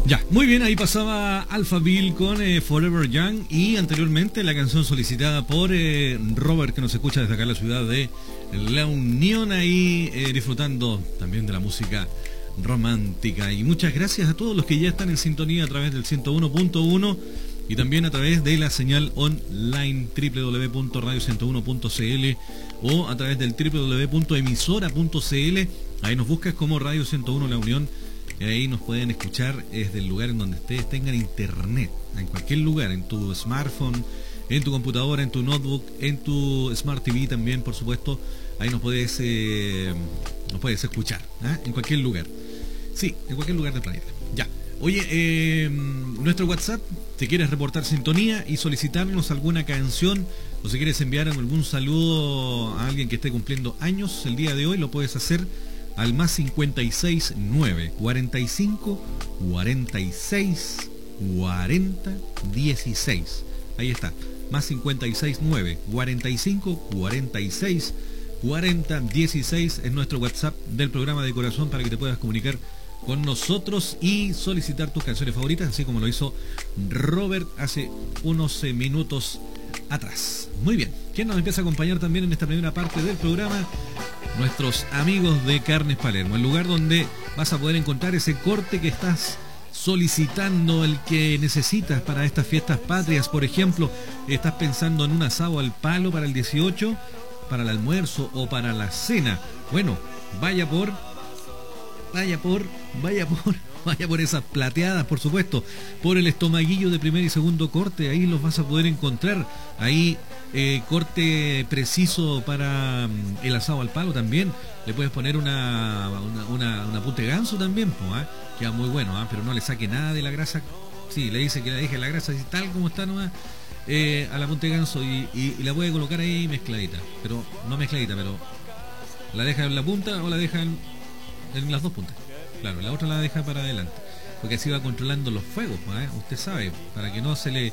Ya, muy bien, ahí pasaba Alphaville con Forever Young y anteriormente la canción solicitada por Robert, que nos escucha desde acá en la ciudad de La Unión, ahí disfrutando también de la música romántica. Y muchas gracias a todos los que ya están en sintonía a través del 101.1 y también a través de la señal online www.radio101.cl o a través del www.emisora.cl. Ahí nos buscas como Radio 101 La Unión. Y ahí nos pueden escuchar desde el lugar en donde ustedes tengan internet, en cualquier lugar, en tu smartphone, en tu computadora, en tu notebook, en tu Smart TV también, por supuesto. Ahí nos puedes escuchar, ¿eh? En cualquier lugar. Sí, en cualquier lugar del planeta. Ya. Oye, nuestro WhatsApp, si quieres reportar sintonía y solicitarnos alguna canción, o si quieres enviar algún saludo a alguien que esté cumpliendo años el día de hoy, lo puedes hacer al más 56 9 45 46 40 16. Ahí está, más 56 9 45 46 40 16 es nuestro WhatsApp del programa de corazón para que te puedas comunicar con nosotros y solicitar tus canciones favoritas, así como lo hizo Robert hace unos minutos atrás. Muy bien, ¿quién nos empieza a acompañar también en esta primera parte del programa? Nuestros amigos de Carnes Palermo, el lugar donde vas a poder encontrar ese corte que estás solicitando, el que necesitas para estas fiestas patrias. Por ejemplo, estás pensando en un asado al palo para el 18, para el almuerzo o para la cena. Bueno, vaya por esas plateadas, por supuesto, por el estomaguillo de primer y segundo corte. Ahí los vas a poder encontrar. Ahí corte preciso para el asado al palo también. Le puedes poner una punta de ganso también, queda muy bueno, pero no le saque nada de la grasa. Sí, le dice que le deje la grasa así, tal como está nomás, a la punta de ganso y la puede colocar ahí mezcladita, pero no mezcladita, pero la deja en la punta o la deja en las dos puntas. Claro, la otra la deja para adelante, porque así va controlando los fuegos, usted sabe, para que no se le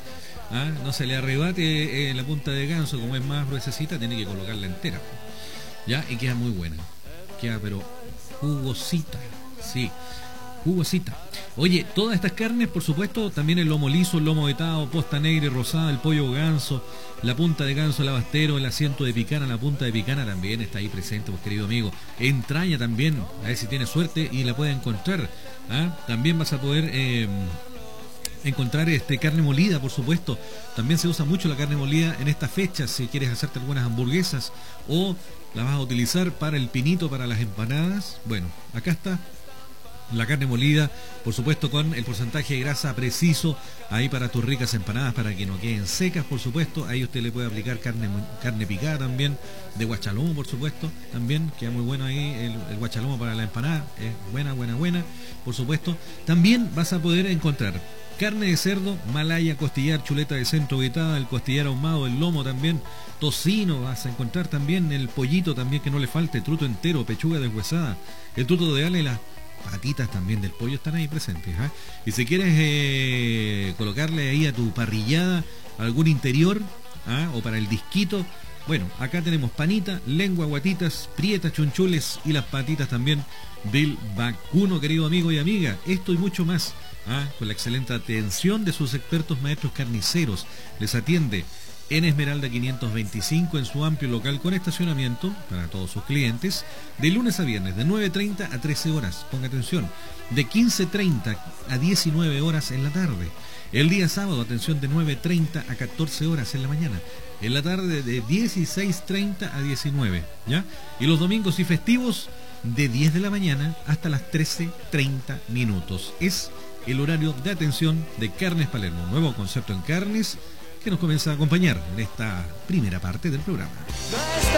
arrebate la punta de ganso. Como es más gruesecita, tiene que colocarla entera, ya, y queda muy buena, queda pero jugosita, sí, jugosita. Oye, todas estas carnes, por supuesto, también el lomo liso, el lomo vetado, posta negra y rosada, el pollo ganso, la punta de ganso, el abastero, el asiento de picana, la punta de picana también está ahí presente, pues, querido amigo. Entraña también, a ver si tienes suerte y la puedes encontrar. También vas a poder encontrar carne molida, por supuesto. También se usa mucho la carne molida en estas fechas, si quieres hacerte algunas hamburguesas o la vas a utilizar para el pinito, para las empanadas. Bueno, acá está la carne molida, por supuesto, con el porcentaje de grasa preciso ahí para tus ricas empanadas, para que no queden secas, por supuesto. Ahí usted le puede aplicar carne picada también, de guachalomo, por supuesto, también queda muy bueno ahí el guachalomo para la empanada, es buena, por supuesto. También vas a poder encontrar carne de cerdo, malaya, costillar, chuleta de centro vetada, el costillar ahumado, el lomo también, tocino, vas a encontrar también el pollito también, que no le falte, truto entero, pechuga deshuesada, el truto de ala y las patitas también del pollo están ahí presentes, Y si quieres colocarle ahí a tu parrillada algún interior, o para el disquito, bueno, acá tenemos panita, lengua, guatitas, prietas, chunchules y las patitas también del vacuno, querido amigo y amiga. Esto y mucho más, con la excelente atención de sus expertos maestros carniceros. Les atiende en Esmeralda 525 en su amplio local con estacionamiento para todos sus clientes, de lunes a viernes de 9:30 a 13 horas, ponga atención, de 15:30 a 19 horas en la tarde. El día sábado, atención, de 9:30 a 14 horas en la mañana. En la tarde de 16:30 a 19, ¿ya? Y los domingos y festivos de 10 de la mañana hasta las 13:30 minutos. Es el horario de atención de Carnes Palermo, un nuevo concepto en carnes que nos comienza a acompañar en esta primera parte del programa.